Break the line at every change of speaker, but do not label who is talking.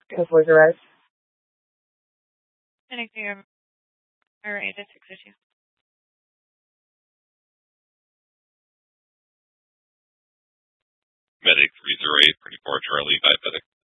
10-408.
Anything or 8602.
Medic 308, 24 Charlie, diabetic.